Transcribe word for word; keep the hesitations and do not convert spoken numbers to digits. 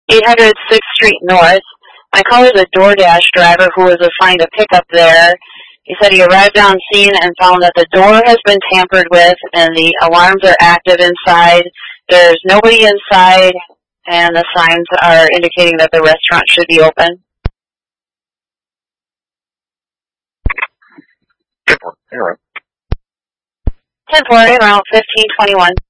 eight hundred sixth Street North. My caller is a DoorDash driver who was assigned a pickup there. He said he arrived on scene and found that the door has been tampered with and the alarms are active inside. There's nobody inside, and the signs are indicating that the restaurant should be open. ten forty, around fifteen twenty-one.